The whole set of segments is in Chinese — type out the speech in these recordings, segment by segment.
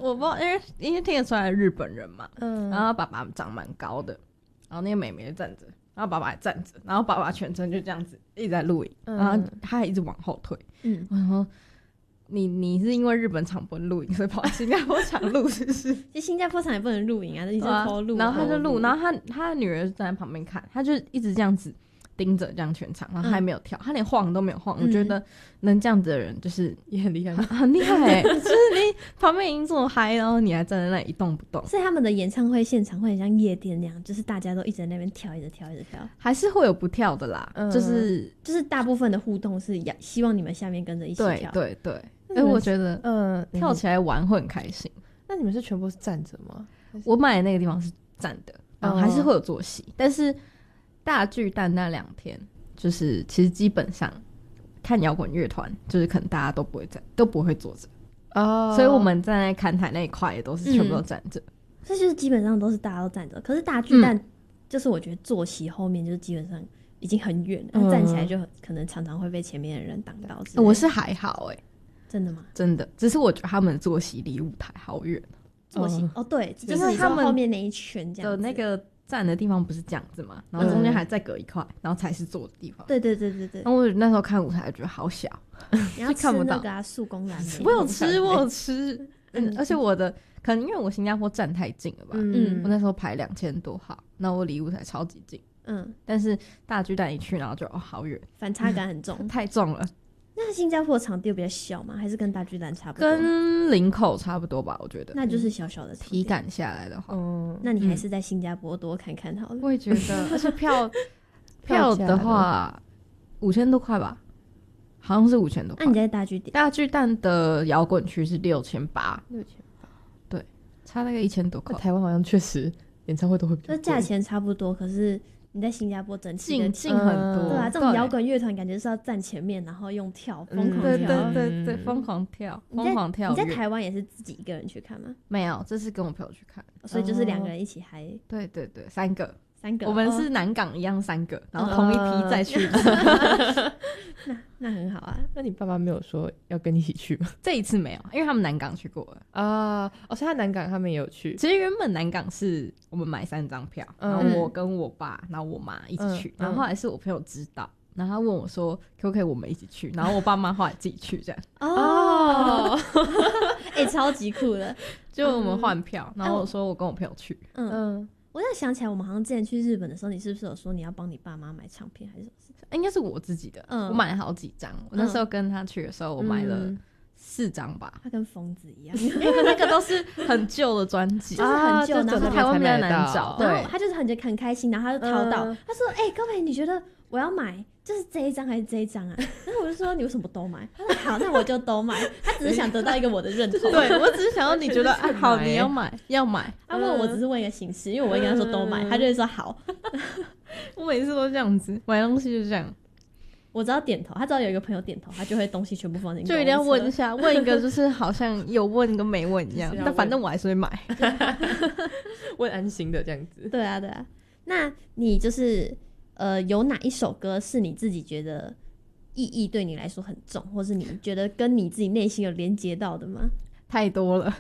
我不知道，因为听得出来日本人嘛，然后爸爸长蛮高的，然后那个妹妹就站着，然后爸爸也站着，然后爸爸全程就这样子一直在录影，然后他还一直往后退。我想说，你是因为日本场不能录影，所以跑来新加坡场录，是不是？ 其实新加坡场也不能录影啊，一直偷录。 然后他就录，然后他的女儿站在旁边看，他就一直这样子盯着这样全场，然后他还没有跳，他连晃都没有晃。我觉得能这样子的人就是也很厉害， 很厉害就是你旁边已经这么嗨，然后你还站在那里一动不动。 所以他们的演唱会现场会很像夜店那样，就是大家都一直在那边跳，一直跳，一直跳。 还是会有不跳的啦，就是大部分的互动是希望你们下面跟着一起跳。 对。因为我觉得跳起来玩会很开心。 那你们是全部是站着吗？ 我买的那个地方是站的，然后还是会有坐席，但是大巨蛋那2天就是其实基本上看摇滚乐团，就是可能大家都不会坐着所以我们站在看台那一块也都是全部都站着。 这就是基本上都是大家都站着，可是大巨蛋就是我觉得坐席后面就是基本上已经很远了，站起来就可能常常会被前面的人挡到之类的。 我是还好真的吗？ 真的，只是我觉得他们的坐席离舞台好远。 坐席对， 就是他们后面那一圈这样子的那个站的地方不是这样子嘛，然后中间还再隔一块，然后才是坐的地方。 对。 然后我那时候看舞台觉得好小， 你要吃那个素公蓝莓。 我有吃，而且我的可能因为我新加坡站太近了吧，我那时候排2000多号，那我离舞台超级近，但是大巨蛋一去，然后就好远， 反差感很重， 太重了。 那新加坡的场地比较小吗？还是跟大巨蛋差不多？ 跟林口差不多吧，我觉得。 那就是小小的场地。 体感下来的话， 那你还是在新加坡多看看好了。 我也觉得，而且票的话5000多块吧，好像是5000多块。 那你在大巨蛋的摇滚区是6800，对，差大概1000多块。 台湾好像确实演唱会都会比较贵， 价钱差不多，可是你在新加坡整体的近很多。 对啊，这种摇滚乐团感觉是要站前面，然后用跳疯狂跳。 对，疯狂跳，疯狂跳。 你在台湾也是自己一个人去看吗？ 没有，这是跟我朋友去看， 所以就是2个人一起嗨。 对，3个。 我们是南港一样3个，然后同一批再去。 那很好啊。 那你爸妈没有说要跟你一起去吗？ 这一次没有，因为他们南港去过了所以他南港他们也有去。 其实原本南港是我们买3张票，然后我跟我爸然后我妈一起去，然后后来是我朋友知道，然后他问我说可不可以我们一起去，然后我爸妈后来自己去这样。 超级酷的。 就我们换票，然后我说我跟我朋友去。 我在想起来，我们好像之前去日本的时候，你是不是有说你要帮你爸妈买唱片还是什么事？ 应该是我自己的，我买了好几张。我那时候跟他去的时候，我买了4张吧。 他跟疯子一样， 因为那个都是很旧的专辑， 就是很旧，然后台湾比较难找。 对，他就是很开心，然后他就掏到，他说：“高培，你觉得我要买就是这一张还是这一张啊？”然后我就说：“你为什么都买？”他说：“好，那我就都买。”他只是想得到一个我的认同。 对，我只是想要你觉得好，你要买。他问我只是问一个形式，因为我会跟他说都买，他就会说好。 我每次都这样子，买东西就这样。 我只要点头，他只要有一个朋友点头，他就会东西全部放进去。 就一定要问一下，问一个就是好像有问跟没问一样，但反正我还是会买。 问安心的这样子。 对啊。那你就是有哪一首歌是你自己觉得意义对你来说很重，或是你觉得跟你自己内心有连接到的吗？ 太多了。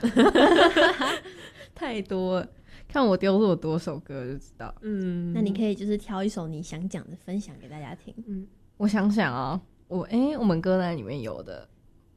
太多了，看我丢这么多首歌就知道。 那你可以就是挑一首你想讲的分享给大家听。 我想想我们歌单里面有的，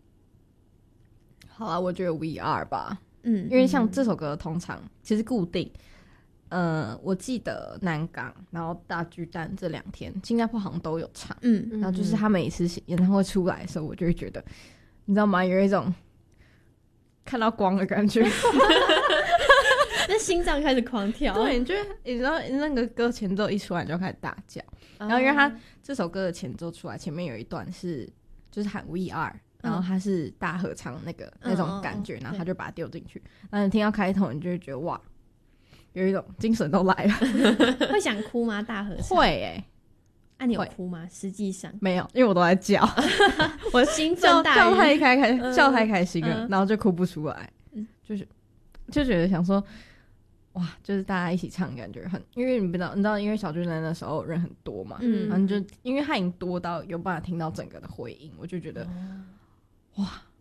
好啦，我觉得 We Are 吧。因为像这首歌通常其实固定，我记得南港然后大巨蛋这2天新加坡好像都有唱。然后就是他每一次演唱会出来的时候，我就会觉得你知道吗，有一种看到光的感觉。 那心脏开始狂跳。 对，你知道那个歌前奏一出来就开始大叫。然后因为他这首歌的前奏出来，前面有一段是就是喊 We Are，然后他是大合唱那种感觉，然后他就把它丢进去。然后你听到开头，你就会觉得哇，有一种精神都来了。 会想哭吗？大合唱会你有哭吗？实际上没有，因为我都在叫。我兴奋大叫太开心了，然后就哭不出来。就觉得想说哇，就是大家一起唱，感觉很，因为你知道，因为小巨蛋那时候人很多嘛，然后就因为他已经多到有办法听到整个的回音，我就觉得哇，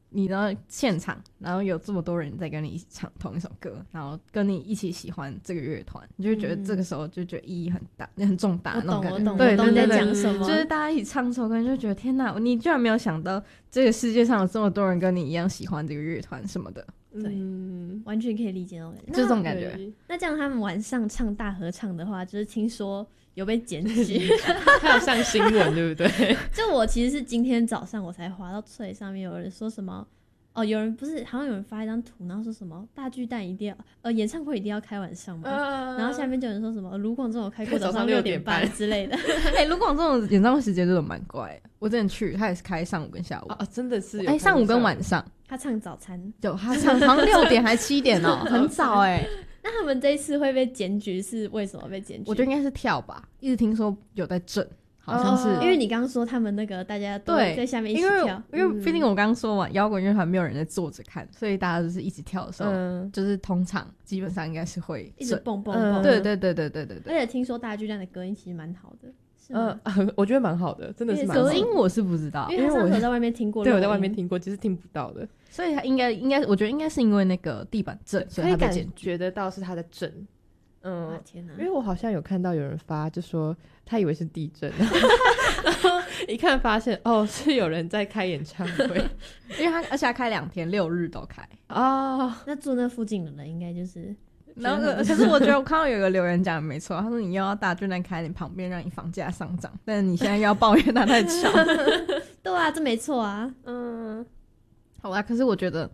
你的现场，然后有这么多人在跟你一起唱同一首歌，然后跟你一起喜欢这个乐团，你就会觉得这个时候就觉得意义很大，很重大的那种感觉。 对， 你在讲什么， 就是大家一起唱这首歌，你就觉得天哪，你居然没有想到这个世界上有这么多人跟你一样喜欢这个乐团什么的。 对，完全可以理解到， 就这种感觉。 那这样他们晚上唱大合唱的话，就是听说有被检举， 还有上新闻，对不对？ 就我其实是今天早上我才滑到脆上面，有人说什么有人不是好像有人发一张图，然后说什么大巨蛋一定要演唱会一定要开晚上嘛，然后下面就有人说什么卢广仲有开过早上6点半之类的。 卢广仲的演唱会时间真的蛮怪的，我之前去他也是开上午跟下午真的是上午跟晚上。 他唱早餐， 有他唱好像6点还7点很早那他们这一次会被检举是为什么被检举？ 我觉得应该是跳吧，一直听说有在震，好像是因为你刚刚说他们那个大家都在下面一起跳， 因为毕竟我刚刚说嘛，摇滚乐团没有人在坐着看，所以大家就是一起跳的时候，就是通常基本上应该是会一直蹦蹦蹦。 对。而且听说大巨蛋的隔音其实蛮好的。 我觉得蛮好的，真的是蛮好的。 隔音我是不知道， 因为我在外面听过， 对，我在外面听过，其实听不到的， 所以他应该，我觉得应该是因为那个地板震，所以他被检举。 觉得到是他的震。 天哪！ 因为我好像有看到有人发，就说他以为是地震，然后一看发现是有人在开演唱会， 因为而且他开2天，6日都开那住那附近的人应该就是。 然后可是我觉得我看到有一个留言讲的没错，他说你又要大巨蛋开你旁边让你房价上涨，但是你现在又要抱怨它太吵。 对啊，这没错啊。 好啦，可是我觉得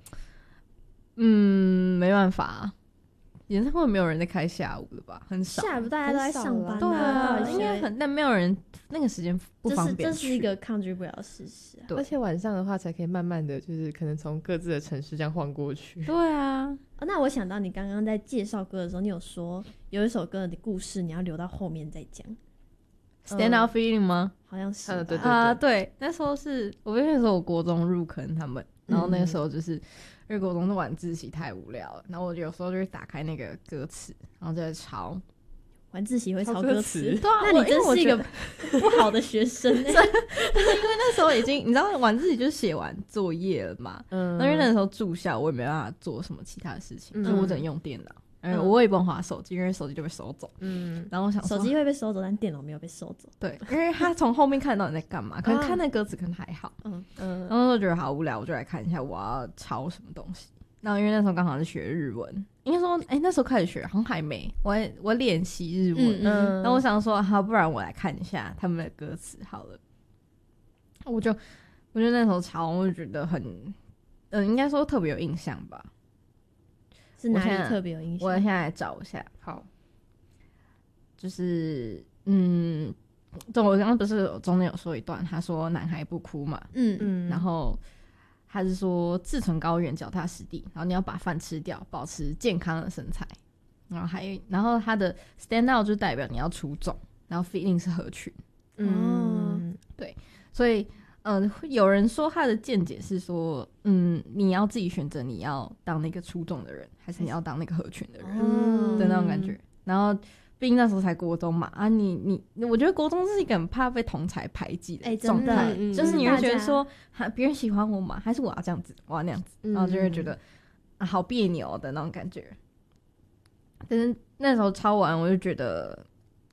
没办法演唱会没有人在开下午的吧，很少。 下午大家都在上班， 对啊，应该很，但没有人那个时间不方便这是一个抗拒不了的事实而且晚上的话才可以慢慢的就是可能从各自的城市这样晃过去。 对啊。 那我想到你刚刚在介绍歌的时候，你有说有一首歌的故事你要留到后面再讲。 Stand Out Feeling 吗？ 好像是对，那时候是我那时候我国中入坑他们，然后那个时候就是因为国中的晚自习太无聊了，然后我有时候就会打开那个歌词，然后就在抄。 晚自习会抄歌词？ 对啊， 那你真是一个不好的学生就是因为那时候已经你知道晚自习就是写完作业了嘛，因为那时候住校我也没办法做什么其他的事情，所以我只能用电脑。我也不能滑手机，因为手机就被收走。然后我想说手机会被收走，但电脑没有被收走。 对，因为他从后面看到你在干嘛，可能看那歌词可能还好。然后就觉得好无聊，我就来看一下我要抄什么东西。然后因为那时候刚好是学日文，应该说那时候开始学，好像还没，我练习日文。然后我想说好，不然我来看一下他们的歌词好了。我就那时候抄，我就觉得很应该说特别有印象吧。 是哪里特别有印象？ 我现在来找一下。 好， 就是我刚刚不是中间有说一段，他说男孩不哭嘛，然后他是说志存高原脚踏实地，然后你要把饭吃掉，保持健康的身材，然后他的 stand out 就代表你要出众，然后 feeling 是合群。对，所以有人说他的见解是说，你要自己选择你要当那个出众的人，还是你要当那个合群的人的那种感觉。然后毕竟那时候才国中嘛，我觉得国中是一个很怕被同侪排挤的状态，就是你会觉得说，别人喜欢我嘛，还是我要这样子，我要那样子，然后就会觉得好别扭的那种感觉。但是那时候抄完，我就觉得，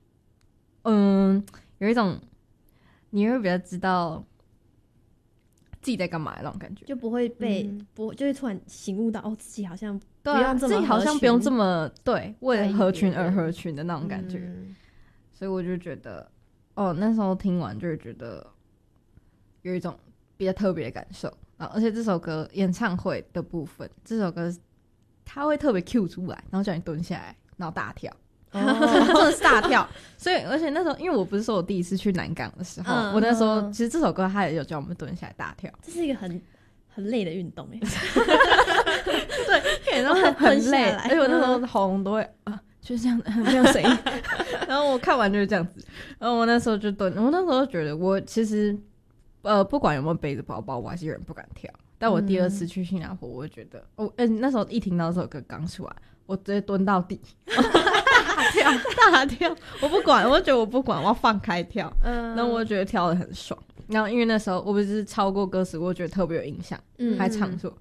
有一种你会比较知道自己在干嘛的那种感觉， 就不会被就会突然醒悟到自己好像不对用这么自己好像不用这么为了合群而合群的那种感觉。所以我就觉得那时候听完就会觉得有一种比较特别的感受。而且这首歌演唱会的部分，这首歌它会特别 cue 出来，然后叫你蹲下来然后大跳。真的是大跳。所以而且那时候因为我不是说我第一次去南港的时候，我那时候其实这首歌它也有叫我们蹲下来大跳。 这是一个很累的运动对， 然后很累，而且我那时候喉咙都会就是这样很没有声音。然后我看完就是这样子，然后我那时候就蹲，我那时候觉得我其实不管有没有背着包包，我还是有人不敢跳。但我第二次去新加坡，我就觉得那时候一听到这首歌刚出来，我直接蹲到底。大跳，我不管，我就觉得我不管，我要放开跳。然后我觉得跳得很爽。 然后因为那时候我不是抄过歌词，我觉得特别有印象，还唱错，